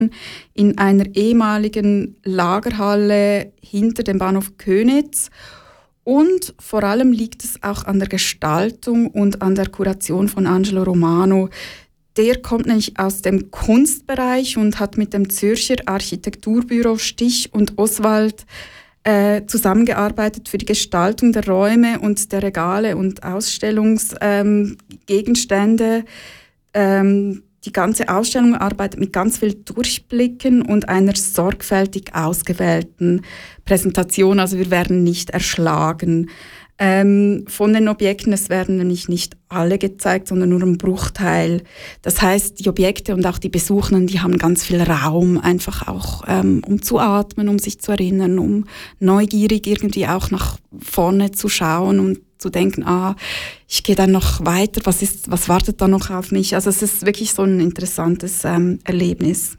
in einer ehemaligen Lagerhalle hinter dem Bahnhof Köniz. Und vor allem liegt es auch an der Gestaltung und an der Kuration von Angelo Romano. Der kommt nämlich aus dem Kunstbereich und hat mit dem Zürcher Architekturbüro Stich und Oswald zusammengearbeitet für die Gestaltung der Räume und der Regale und Ausstellungsgegenstände. Die ganze Ausstellung arbeitet mit ganz viel Durchblicken und einer sorgfältig ausgewählten Präsentation. Also wir werden nicht erschlagen von den Objekten. Es werden nämlich nicht alle gezeigt, sondern nur ein Bruchteil. Das heißt, die Objekte und auch die Besuchenden, die haben ganz viel Raum, einfach auch um zu atmen, um sich zu erinnern, um neugierig irgendwie auch nach vorne zu schauen und zu denken, ich gehe dann noch weiter, was wartet da noch auf mich? Also es ist wirklich so ein interessantes Erlebnis.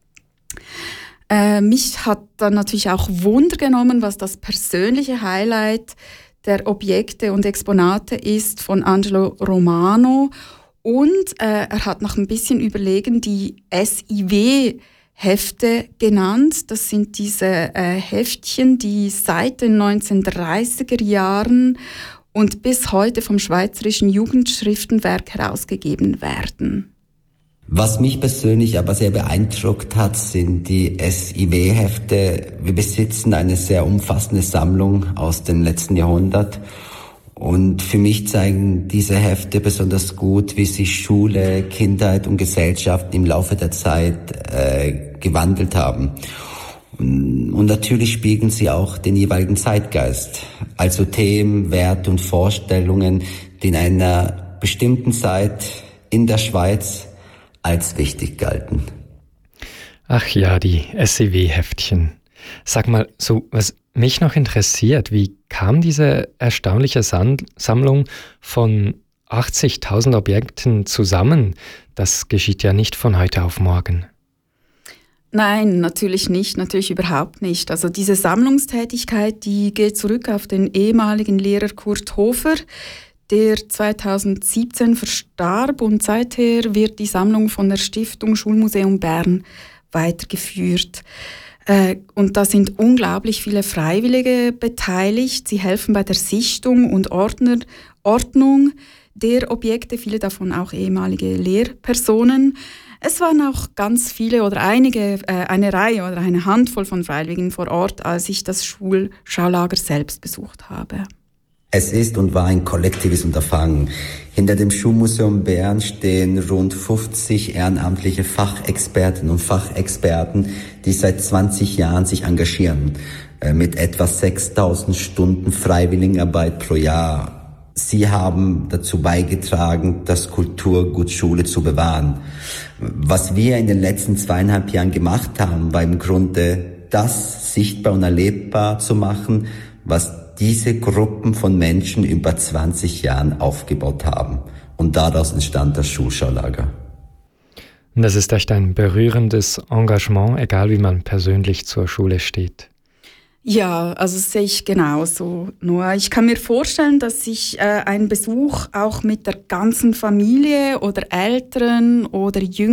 Mich hat dann natürlich auch Wunder genommen, was das persönliche Highlight der Objekte und Exponate ist von Angelo Romano. Und er hat nach ein bisschen Überlegen die SIW-Hefte genannt. Das sind diese Heftchen, die seit den 1930er Jahren und bis heute vom Schweizerischen Jugendschriftenwerk herausgegeben werden. Was mich persönlich aber sehr beeindruckt hat, sind die SIW-Hefte. Wir besitzen eine sehr umfassende Sammlung aus dem letzten Jahrhundert. Und für mich zeigen diese Hefte besonders gut, wie sich Schule, Kindheit und Gesellschaft im Laufe der Zeit gewandelt haben. Und natürlich spiegeln sie auch den jeweiligen Zeitgeist. Also Themen, Werte und Vorstellungen, die in einer bestimmten Zeit in der Schweiz als wichtig galten. Ach ja, die SIW-Heftchen. Sag mal, so was mich noch interessiert, wie kam diese erstaunliche Sammlung von 80.000 Objekten zusammen? Das geschieht ja nicht von heute auf morgen. Nein, natürlich nicht, natürlich überhaupt nicht. Also diese Sammlungstätigkeit, die geht zurück auf den ehemaligen Lehrer Kurt Hofer, der 2017 verstarb, und seither wird die Sammlung von der Stiftung Schulmuseum Bern weitergeführt. Und da sind unglaublich viele Freiwillige beteiligt. Sie helfen bei der Sichtung und Ordnung der Objekte, viele davon auch ehemalige Lehrpersonen. Es waren auch ganz viele oder eine Reihe oder eine Handvoll von Freiwilligen vor Ort, als ich das Schulschaulager selbst besucht habe. Es ist und war ein kollektives Unterfangen. Hinter dem Schulmuseum Bern stehen rund 50 ehrenamtliche Fachexpertinnen und Fachexperten, die seit 20 Jahren sich engagieren, mit etwa 6.000 Stunden Freiwilligenarbeit pro Jahr. Sie haben dazu beigetragen, das Kulturgut Schule zu bewahren. Was wir in den letzten 2,5 Jahren gemacht haben, war im Grunde das sichtbar und erlebbar zu machen, was diese Gruppen von Menschen über 20 Jahren aufgebaut haben. Und daraus entstand das Schulschaulager. Und das ist echt ein berührendes Engagement, egal wie man persönlich zur Schule steht. Ja, also das sehe ich genauso. Nur ich kann mir vorstellen, dass sich ein Besuch auch mit der ganzen Familie oder Eltern oder Jüngeren